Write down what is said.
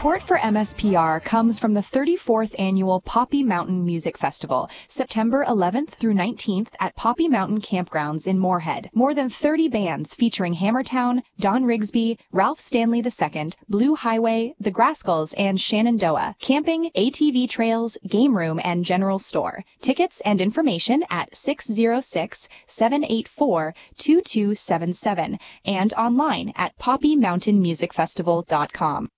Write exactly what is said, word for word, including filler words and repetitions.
Support for M S P R comes from the thirty-fourth Annual Poppy Mountain Music Festival, September eleventh through nineteenth at Poppy Mountain Campgrounds in Moorhead. More than thirty bands featuring Hammertown, Don Rigsby, Ralph Stanley the Second, Blue Highway, The Grascals, and Shenandoah. Camping, A T V trails, game room, and general store. Tickets and information at six zero six, seven eight four, two two seven seven and online at poppy mountain music festival dot com.